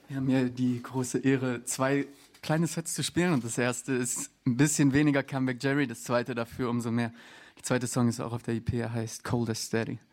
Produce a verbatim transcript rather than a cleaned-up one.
Ja, mir die große Ehre, zwei kleine Sets zu spielen. Und das erste ist ein bisschen weniger Comeback Jerry, das zweite dafür umso mehr. Der zweite Song ist auch auf der E P, er heißt Cold as Steady.